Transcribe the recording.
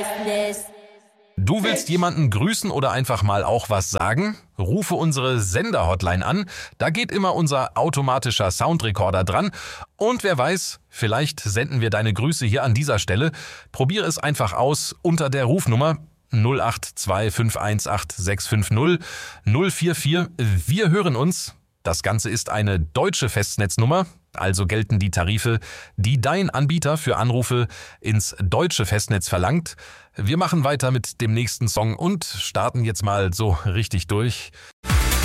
Du willst jemanden grüßen oder einfach mal auch was sagen? Rufe unsere Sender-Hotline an, da geht immer unser automatischer Soundrecorder dran und wer weiß, vielleicht senden wir deine Grüße hier an dieser Stelle. Probiere es einfach aus unter der Rufnummer 082518650 044. Wir hören uns. Das Ganze ist eine deutsche Festnetznummer, also gelten die Tarife, die dein Anbieter für Anrufe ins deutsche Festnetz verlangt. Wir machen weiter mit dem nächsten Song und starten jetzt mal so richtig durch.